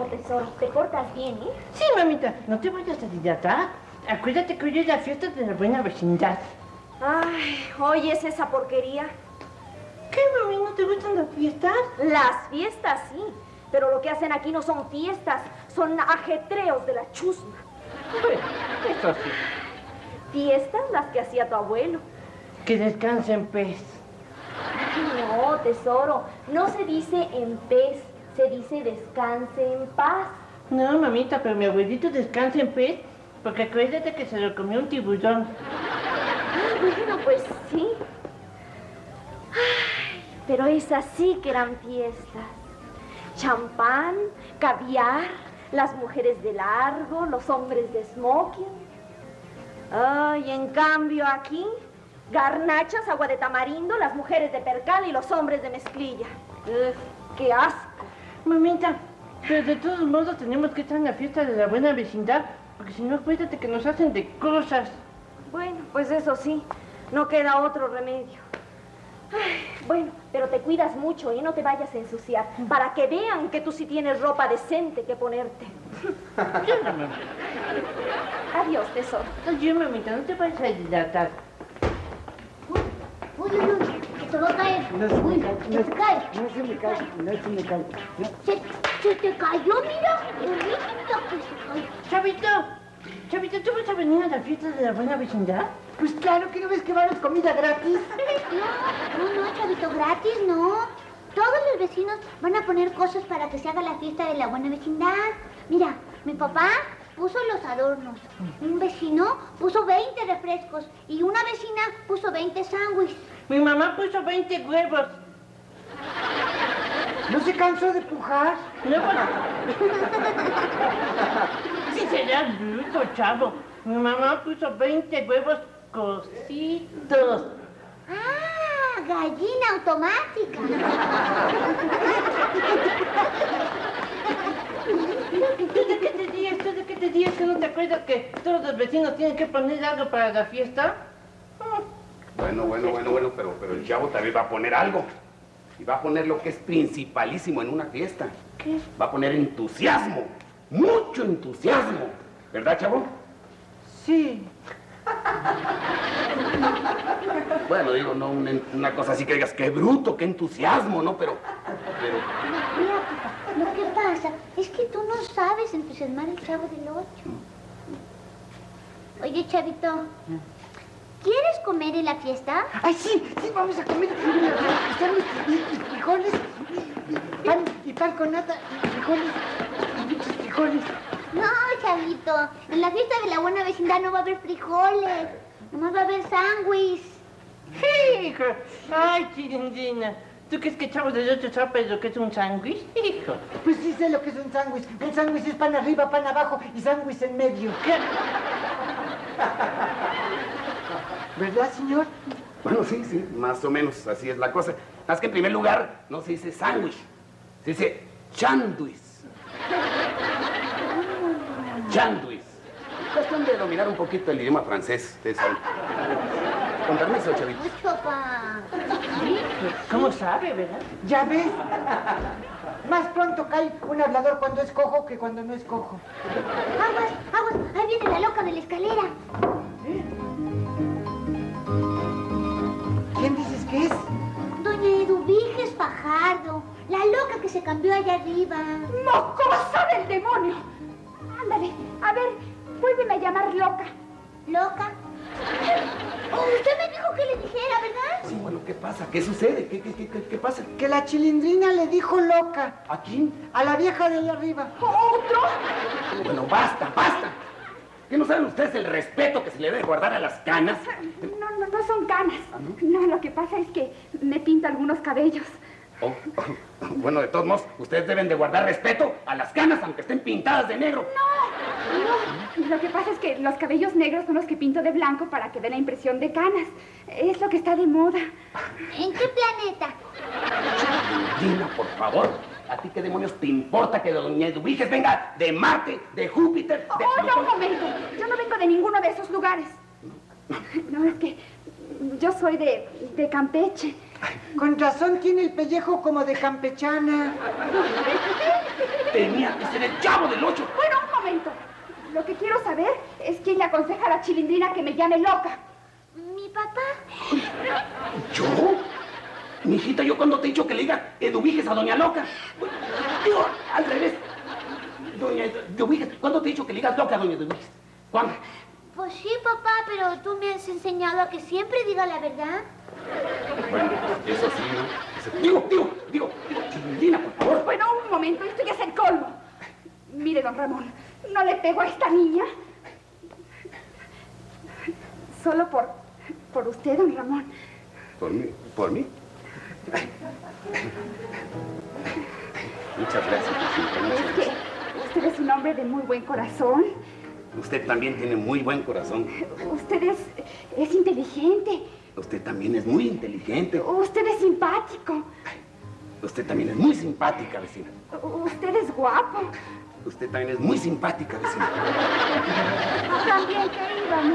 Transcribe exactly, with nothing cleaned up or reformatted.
tesoro. Te portas bien, ¿eh? Sí, mamita, no te vayas a dilatar. Acuérdate que hoy es la fiesta de la buena vecindad. Ay, ¿hoy es esa porquería? ¿Qué, mami? ¿No te gustan las fiestas? Las fiestas, sí. Pero lo que hacen aquí no son fiestas, son ajetreos de la chusma. Bueno, eso sí. Fiestas las que hacía tu abuelo. Que descanse en paz. No, tesoro, no se dice en paz, se dice descanse en paz. No, mamita, pero mi abuelito descansa en paz porque acuérdate que se lo comió un tiburón. Ah, bueno, pues sí. Ay, pero esas sí que eran fiestas. Champán, caviar, las mujeres de largo, los hombres de smoking. Ay, en cambio aquí, garnachas, agua de tamarindo, las mujeres de percal y los hombres de mezclilla. Uf, ¡qué asco! Mamita, pero de todos modos tenemos que estar en la fiesta de la buena vecindad, porque si no, acuérdate que nos hacen de cosas. Bueno, pues eso sí, no queda otro remedio. Ay, bueno, pero te cuidas mucho y no te vayas a ensuciar, para que vean que tú sí tienes ropa decente que ponerte. Adiós, tesoro. Adiós, mamita, no te vayas a dilatar. Uy, uy, uy, que se va a caer. No se Uy, me cae, que se cae. no se me cae, no se me cae. No. Se, se te cayó, mira. Horrito que se cayó. Chavito, Chavito, ¿tú vas a venir a la fiesta de la buena vecindad? Pues claro, que no ves que va a haber comida gratis. No, no, no, chavito, gratis, no. Todos los vecinos van a poner cosas para que se haga la fiesta de la buena vecindad. Mira, mi papá puso los adornos. Un vecino puso veinte refrescos y una vecina puso veinte sándwiches. Mi mamá puso veinte huevos. ¿No se cansó de pujar? No, pues... Sí, serás bruto, chavo. Mi mamá puso veinte huevos cocidos. ¡Ah! Gallina automática. ¿Tú de qué te dices? ¿Tú de qué te dices que no te acuerdas que todos los vecinos tienen que poner algo para la fiesta? Bueno, bueno, bueno, bueno, pero, pero el chavo también va a poner algo. Y va a poner lo que es principalísimo en una fiesta. ¿Qué? Va a poner entusiasmo. Mucho entusiasmo. ¿Verdad, chavo? Sí. Bueno, digo, no una, una cosa así que digas, qué bruto, qué entusiasmo, ¿no? Pero, pero... Mira, papá, lo que pasa es que tú no sabes entusiasmar al chavo del ocho. Oye, chavito, ¿quieres comer en la fiesta? ¡Ay, sí! ¡Sí, vamos a comer! Y, y, y frijoles, y, y pan, y pan con nata, y frijoles, y muchos frijoles. No, chavito, en la fiesta de la buena vecindad no va a haber frijoles, nomás va a haber sándwiches. Hijo, ay, chirindina. ¿Tú crees que Chavo del Ocho sabe lo que es un sándwich? Hijo. Pues sí sé lo que es un sándwich. Un sándwich es pan arriba, pan abajo y sándwich en medio. ¿Qué? ¿Verdad, señor? Bueno, sí, sí, más o menos así es la cosa. Más que en primer lugar, no se dice sándwich, se dice chanduis. Chanduis. Cuestión de dominar un poquito el idioma francés, ustedes saben. Con permiso, chavito. Mucho, pa. ¿Cómo sabe, verdad? ¿Ya ves? Más pronto cae un hablador cuando es cojo que cuando no es cojo. Aguas, aguas, ahí viene la loca de la escalera. ¿Quién dices que es? Doña Eduviges Fajardo, la loca que se cambió allá arriba. ¡Mocosa del demonio! Ándale, a ver, vuélveme a llamar loca. ¿Loca? Oh, usted me dijo que le dijera, ¿verdad? Sí, bueno, ¿qué pasa? ¿Qué sucede? ¿Qué, qué, qué, qué, qué pasa? Que la chilindrina le dijo loca. ¿A quién? A la vieja de allá arriba. ¿Otro? Bueno, basta, basta. ¿Qué no saben ustedes el respeto que se le debe guardar a las canas? No, no, no son canas. No, lo que pasa es que me pinto algunos cabellos. Oh, oh, bueno, de todos modos, ustedes deben de guardar respeto a las canas, aunque estén pintadas de negro. No, no, lo que pasa es que los cabellos negros son los que pinto de blanco para que dé la impresión de canas. Es lo que está de moda. ¿En qué planeta? Dina, por favor, ¿a ti qué demonios te importa que doña Eduviges venga de Marte, de Júpiter, de... Oh, no, un momento. Yo no vengo de ninguno de esos lugares. No, es que yo soy de, de Campeche. Con razón tiene el pellejo como de campechana. Tenía que ser el Chavo del Ocho. Bueno, un momento. Lo que quiero saber es quién le aconseja a la Chilindrina que me llame loca. Mi papá. ¿Yo? Mijita, yo cuando te he dicho que le diga Eduviges a Doña Loca. Digo, al revés. Doña Eduviges, ¿cuándo te he dicho que le digas loca a Doña Eduviges? ¿Cuándo? Pues sí, papá, pero tú me has enseñado a que siempre diga la verdad. Bueno, eso sí, ¿no? Eso- Digo, digo, digo, digo, Chilindrina, por favor. Bueno, un momento, esto ya es el colmo. Mire, don Ramón, no le pego a esta niña. Solo por, por usted, don Ramón. ¿Por mí? ¿Por mí? Muchas gracias, Jacinta, muchas Es gracias. que usted es un hombre de muy buen corazón. Usted también tiene muy buen corazón. Usted es, es inteligente. Usted también es muy inteligente. Usted es simpático. Usted también es muy simpática, vecina. Usted es guapo. Usted también es muy simpática, vecina. También, querido amigo.